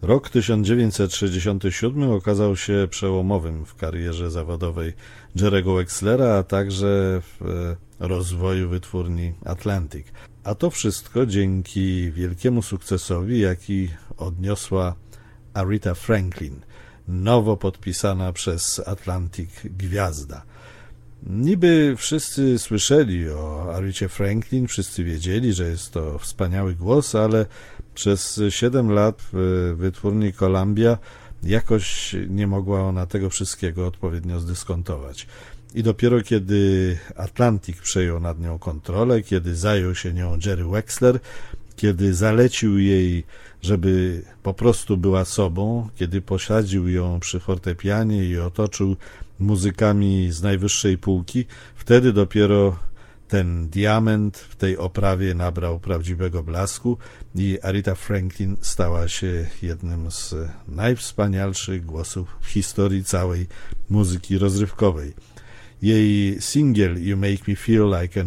Rok 1967 okazał się przełomowym w karierze zawodowej Jerry'ego Wexlera, a także w rozwoju wytwórni Atlantic. A to wszystko dzięki wielkiemu sukcesowi, jaki odniosła Aretha Franklin, nowo podpisana przez Atlantic gwiazda. Niby wszyscy słyszeli o Arecie Franklin, wszyscy wiedzieli, że jest to wspaniały głos, ale przez 7 lat w wytwórni Columbia jakoś nie mogła ona tego wszystkiego odpowiednio zdyskontować. I dopiero kiedy Atlantic przejął nad nią kontrolę, kiedy zajął się nią Jerry Wexler, kiedy zalecił jej, żeby po prostu była sobą, kiedy posadził ją przy fortepianie i otoczył muzykami z najwyższej półki, wtedy dopiero ten diament w tej oprawie nabrał prawdziwego blasku i Aretha Franklin stała się jednym z najwspanialszych głosów w historii całej muzyki rozrywkowej. Jej singiel You Make Me Feel Like a